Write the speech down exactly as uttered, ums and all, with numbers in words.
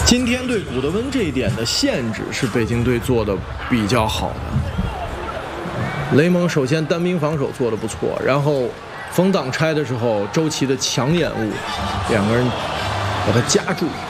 今天对古德温这一点的限制是北京队做的比较好的。雷蒙首先单兵防守做的不错，然后封挡拆的时候，周琦的抢掩误，两个人把他夹住。